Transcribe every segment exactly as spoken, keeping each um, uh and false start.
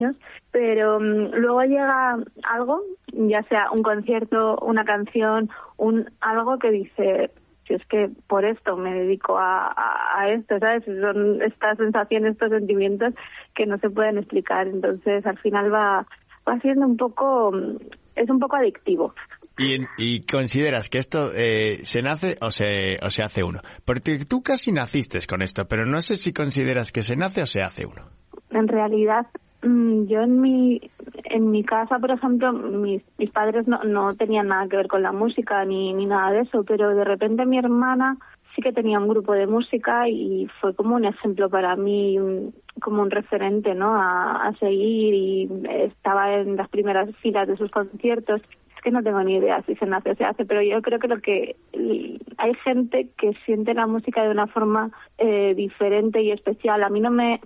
pero um, luego llega algo, ya sea un concierto, una canción, un algo que dice, si es que por esto me dedico a, a, a esto, ¿sabes? Son estas sensaciones, estos sentimientos que no se pueden explicar, entonces al final va, va siendo un poco, es un poco adictivo. ¿Y, y consideras que esto eh, se nace o se, o se hace uno? Porque tú casi naciste con esto, pero no sé si consideras que se nace o se hace uno. En realidad, yo en mi en mi casa, por ejemplo, mis, mis padres no, no tenían nada que ver con la música ni, ni nada de eso, pero de repente mi hermana sí que tenía un grupo de música y fue como un ejemplo para mí, un, como un referente, ¿no? A, a seguir, y estaba en las primeras filas de sus conciertos. Es que no tengo ni idea si se nace o se hace, pero yo creo que lo que hay gente que siente la música de una forma eh, diferente y especial. A mí no me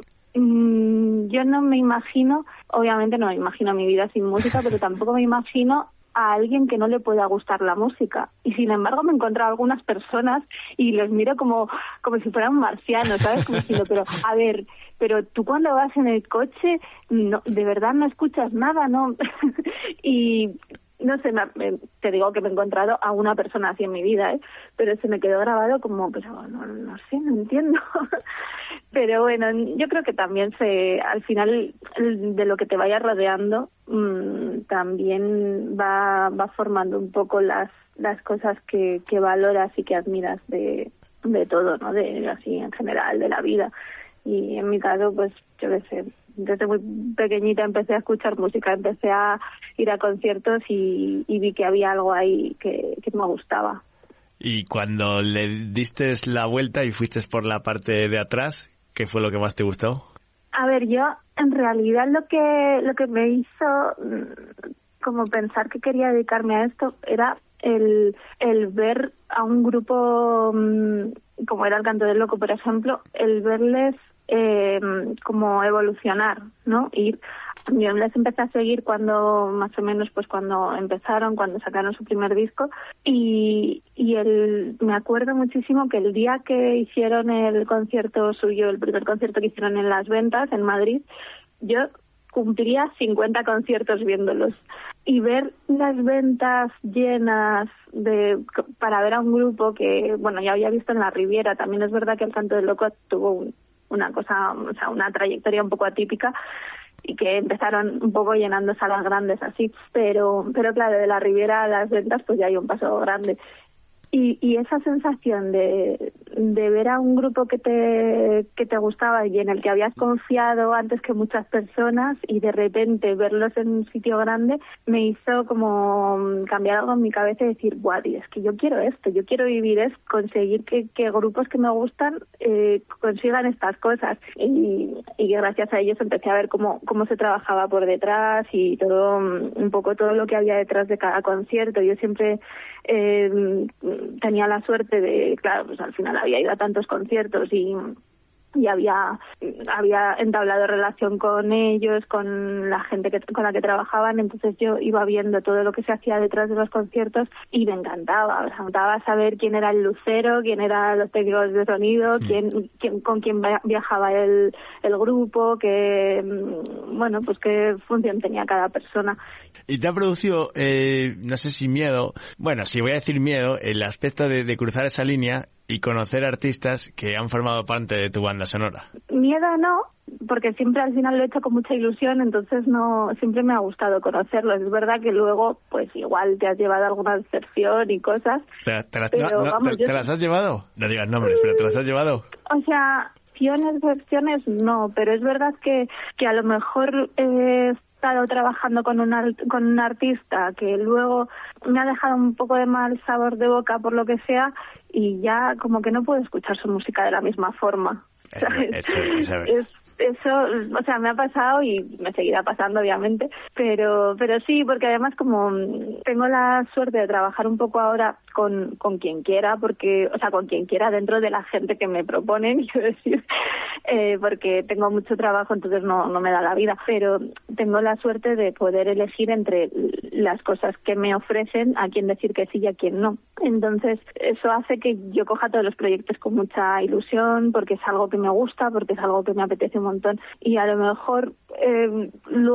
Yo no me imagino, obviamente no me imagino mi vida sin música, pero tampoco me imagino a alguien que no le pueda gustar la música. Y sin embargo me he encontrado algunas personas y los miro como, como si fueran marcianos, ¿sabes? Como diciendo, pero a ver, pero tú cuando vas en el coche, no, de verdad no escuchas nada, ¿no? Y no sé, me, te digo que me he encontrado a una persona así en mi vida, ¿eh? Pero se me quedó grabado como, pero no, no sé, no entiendo. Pero bueno, yo creo que también se, al final de lo que te vaya rodeando, mmm, también va, va formando un poco las, las cosas que, que valoras y que admiras de, de todo, ¿no? De así en general, de la vida. Y en mi caso, pues, yo qué sé, desde muy pequeñita empecé a escuchar música, empecé a ir a conciertos y, y vi que había algo ahí que, que me gustaba. Y cuando le diste la vuelta y fuiste por la parte de atrás, ¿qué fue lo que más te gustó? A ver, yo en realidad lo que lo que me hizo como pensar que quería dedicarme a esto era el, el ver a un grupo como era el Canto del Loco, por ejemplo, el verles eh, como evolucionar, ¿no? Ir Yo les empecé a seguir cuando, más o menos, pues cuando empezaron, cuando sacaron su primer disco, y, y el, me acuerdo muchísimo que el día que hicieron el concierto suyo, el primer concierto que hicieron en Las Ventas, en Madrid, yo cumplía cincuenta conciertos viéndolos. Y ver las ventas llenas de para ver a un grupo que, bueno, ya había visto en la Riviera. También es verdad que el Canto del Loco tuvo un, una cosa, o sea, una trayectoria un poco atípica, y que empezaron un poco llenando salas grandes así, pero pero claro, de la Riviera a Las Ventas pues ya hay un paso grande. Y, y esa sensación de, de ver a un grupo que te que te gustaba y en el que habías confiado antes que muchas personas, y de repente verlos en un sitio grande, me hizo como cambiar algo en mi cabeza y decir, guau, es que yo quiero esto, yo quiero vivir es conseguir que, que grupos que me gustan eh, consigan estas cosas. Y, y gracias a ellos empecé a ver cómo, cómo se trabajaba por detrás y todo, un poco todo lo que había detrás de cada concierto. Yo siempre eh, tenía la suerte de, claro, pues al final había ido a tantos conciertos y y había había entablado relación con ellos, con la gente que, con la que trabajaban, entonces yo iba viendo todo lo que se hacía detrás de los conciertos y me encantaba, me encantaba saber quién era el lucero, quién eran los técnicos de sonido, quién, quién con quién viajaba el, el grupo, que, bueno, pues qué función tenía cada persona. ¿Y te ha producido, eh, no sé si miedo, bueno, si voy a decir miedo, el aspecto de, de cruzar esa línea y conocer artistas que han formado parte de tu banda sonora? Miedo no, porque siempre al final lo he hecho con mucha ilusión, entonces no, siempre me ha gustado conocerlos. Es verdad que luego, pues igual te has llevado alguna decepción y cosas. ¿Te, te, las, pero, no, vamos, te, yo... ¿te las has llevado? No digas nombres, pero ¿te las has llevado? O sea, decepciones, decepciones no, pero es verdad que, que a lo mejor he estado trabajando con un, con un artista que luego me ha dejado un poco de mal sabor de boca por lo que sea, y ya como que no puedo escuchar su música de la misma forma, ¿sabes? Eso, eso, eso. Es, eso, o sea, me ha pasado y me seguirá pasando, obviamente, pero pero sí, porque además como tengo la suerte de trabajar un poco ahora con, con quien quiera, porque, o sea, con quien quiera dentro de la gente que me proponen, quiero decir, eh, porque tengo mucho trabajo, entonces no, no me da la vida, pero tengo la suerte de poder elegir entre las cosas que me ofrecen, a quién decir que sí y a quién no. Entonces, eso hace que yo coja todos los proyectos con mucha ilusión, porque es algo que me gusta, porque es algo que me apetece un montón, y a lo mejor eh, luego